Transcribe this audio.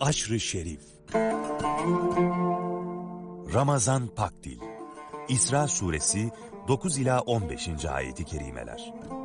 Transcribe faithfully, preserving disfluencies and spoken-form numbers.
Aşr-ı Şerif. Ramazan Pakdil. İsra Suresi dokuz ila on beşinci ayeti kerimeler.